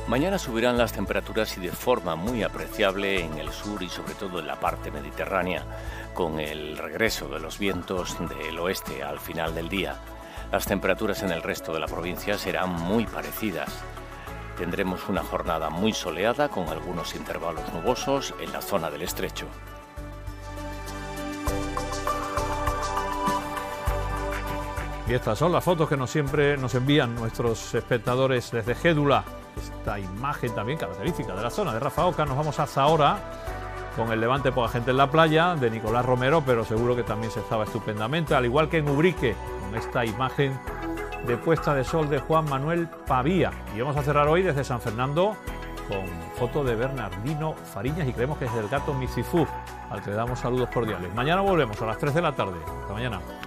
Mañana subirán las temperaturas y de forma muy apreciable en el sur y sobre todo en la parte mediterránea, con el regreso de los vientos del oeste al final del día. Las temperaturas en el resto de la provincia serán muy parecidas. Tendremos una jornada muy soleada con algunos intervalos nubosos en la zona del estrecho. Y estas son las fotos que siempre nos envían nuestros espectadores desde Gédula. Esta imagen también característica de la zona de Rafa Oca. Nos vamos a Zahora con el Levante Poca Gente en la Playa de Nicolás Romero, pero seguro que también se estaba estupendamente, al igual que en Ubrique, con esta imagen de puesta de sol de Juan Manuel Pavía. Y vamos a cerrar hoy desde San Fernando con foto de Bernardino Fariñas y creemos que es del gato Misifú, al que le damos saludos cordiales. Mañana volvemos a las 3 de la tarde. Hasta mañana.